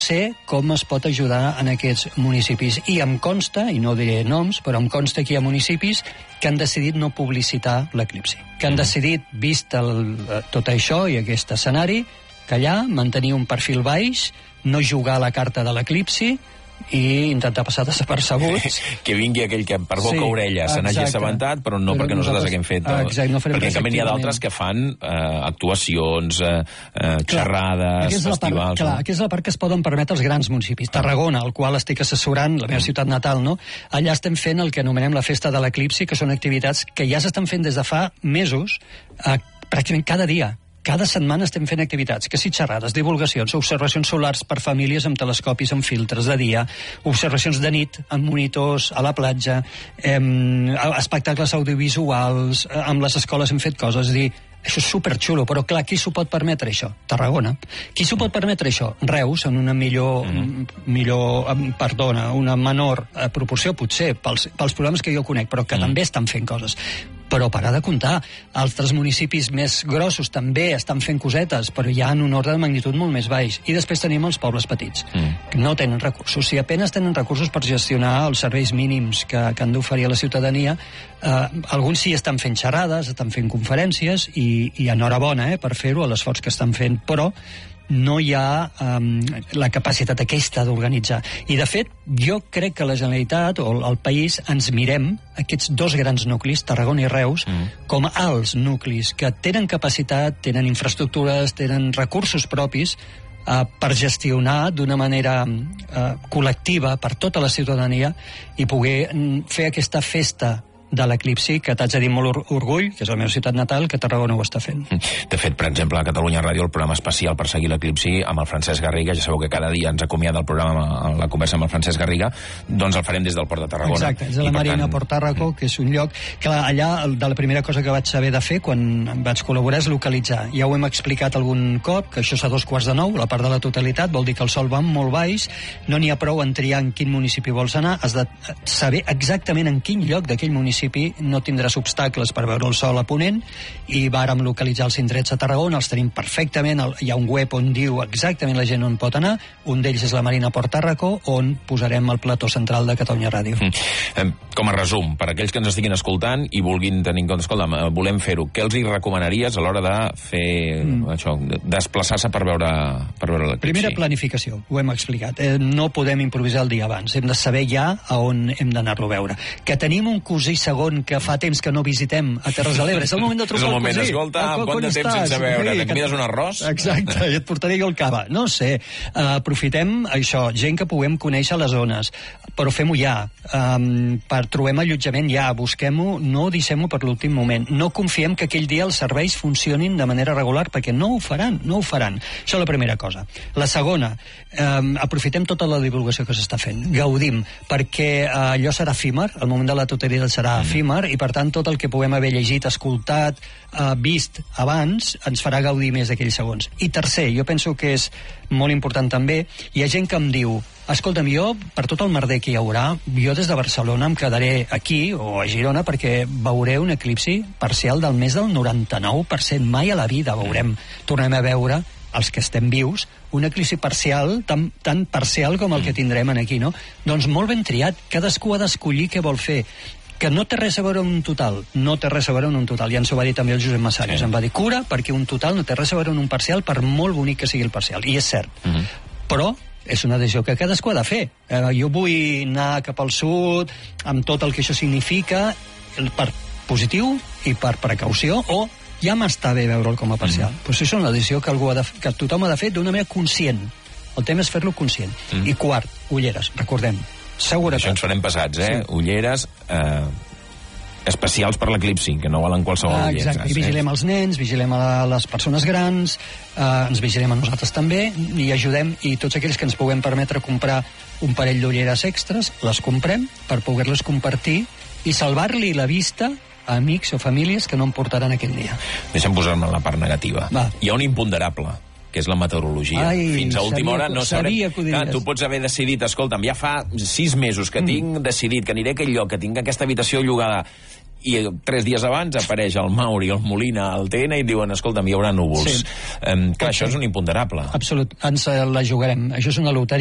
sé com es pot ajudar en aquests municipis. I em consta, i no diré noms, però em consta que hi ha municipis que han decidit no publicitar l'eclipsi. Que han decidit, vist tot això i aquest escenari, callar, mantenir un perfil baix, no jugar a la carta de l'eclipsi i intentar passar desapercebuts. Que vingui aquell que per boca orella se n'hagi assabentat, però no perquè nosaltres haguem fet. Perquè en canvi n'hi ha d'altres que fan actuacions, xerrades, festivals. Clar, aquesta és la part que es poden permetre els grans municipis. Tarragona, al qual estic assessorant, la meva ciutat natal, no? Allà estem fent el que anomenem la festa de l'eclipsi, que són activitats que ja s'estan fent des de fa mesos, pràcticament cada dia. Cada setmana estem fent activitats, que sí xerrades, divulgacions, observacions solars per famílies amb telescopis, amb filtres de dia, observacions de nit amb monitors a la platja, espectacles audiovisuals, amb les escoles hem fet coses, és a dir, això és superxulo, però clar, qui s'ho pot permetre això? Tarragona. Qui s'ho pot permetre això? Reus, en una una menor proporció, potser, pels problemes que jo conec, però que també estan fent coses. Però parar de comptar, altres municipis més grossos també estan fent cosetes, però ja en un ordre de magnitud molt més baix. I després tenim els pobles petits, que no tenen recursos. Si apenas tenen recursos per gestionar els serveis mínims que han d'oferir a la ciutadania, alguns sí estan fent xerrades, estan fent conferències, i enhorabona per fer-ho, l'esforç que estan fent, però no hi ha la capacitat aquesta d'organitzar. I, de fet, jo crec que la Generalitat o el país ens mirem aquests dos grans nuclis, Tarragona i Reus, com alts nuclis que tenen capacitat, tenen infraestructures, tenen recursos propis per gestionar d'una manera col·lectiva per tota la ciutadania i poder fer aquesta festa de l'eclipsi, que t'haig de dir molt orgull, que és la meva ciutat natal, que Tarragona ho està fent. De fet, per exemple, a Catalunya Ràdio, el programa especial per seguir l'eclipsi amb el Francesc Garriga, ja sabeu que cada dia ens acomiada el programa, la conversa amb el Francesc Garriga, doncs el farem des del Port de Tarragona. Exacte, és a la Marina Port Tàrraco, que és un lloc que allà, de la primera cosa que vaig saber de fer quan vaig col·laborar és localitzar. Ja ho hem explicat algun cop, que això és a 8:45, la part de la totalitat, vol dir que el sol va molt baix, no n'hi ha prou en triar en quin municipi vols anar, has de saber exactament en quin lloc d'aquell municipi no tindràs obstacles per veure el sol a ponent, i vàrem localitzar els indrets a Tarragona, els tenim perfectament, hi ha un web on diu exactament la gent on pot anar, un d'ells és la Marina Port Tàrraco, on posarem el plató central de Catalunya Ràdio. Com a resum, per aquells que ens estiguin escoltant i vulguin tenir en compte, escolta, volem fer-ho, què els hi recomanaries a l'hora de fer això, desplaçar-se per veure l'eclipsi? Primera, planificació, ho hem explicat. No podem improvisar el dia abans, hem de saber ja a on hem d'anar-lo a veure. Que tenim un cosí segon que fa temps que no visitem a Terres de l'Ebre, és el moment de trucar al cosí. Escolta, un bon de temps sense veure, te convides un arròs? Exacte, i et portaré jo el cava. No sé, aprofitem això, gent que puguem conèixer les zones, però fem-ho ja, trobem allotjament ja, busquem-ho, no deixem-ho per l'últim moment, no confiem que aquell dia els serveis funcionin de manera regular, perquè no ho faran. Això és la primera cosa. La segona, aprofitem tota la divulgació que s'està fent, gaudim, perquè allò serà efímer, el moment de la totalitat serà efímer, i per tant tot el que puguem haver llegit, escoltat, vist abans, ens farà gaudir més d'aquells segons. I tercer, jo penso que és molt important també, hi ha gent que em diu, escolta'm, jo, per tot el merder que hi haurà, jo des de Barcelona em quedaré aquí o a Girona perquè veuré un eclipsi parcial del més del 99%, mai a la vida tornem a veure, els que estem vius, un eclipsi parcial, tan parcial com el que tindrem aquí, no? Doncs molt ben triat, cadascú ha d'escollir què vol fer, que no té res a veure amb un total, ja ens ho va dir també el Josep Massares, em va dir, cura, perquè un total no té res a veure amb un parcial, per molt bonic que sigui el parcial, i és cert, però és una decisió que cadascú ha de fer. Jo vull anar cap al sud, amb tot el que això significa, per positiu i per precaució, o ja m'està bé veure'l com a parcial. Pues això és una decisió que tothom ha de fer d'una manera conscient. El tema és fer-lo conscient. I quart, ulleres, recordem, seguretat. Això ens farem passats, ulleres especials per l'eclipsi, que no valen qualsevol ullera. Exacte, i vigilem els nens, vigilem a les persones grans, ens vigilem a nosaltres també, i ajudem, i tots aquells que ens puguem permetre comprar un parell d'ulleres extres, les comprem per poder-les compartir i salvar-li la vista a amics o famílies que no em portaran aquell dia. Deixa'm posar-me en la part negativa. Hi ha un imponderable, que és la meteorologia. Fins a última hora no sabrem. Tu pots haver decidit, escolta'm, ja fa 6 mesos que tinc decidit que aniré a aquell lloc, que tinc aquesta habitació llogada, i 3 dies abans apareix el Mauri i el Molina al TN i diuen, escolta'm, hi haurà núvols. Clar, això és un imponderable. Absolut, ens la jugarem. Això és una loteria.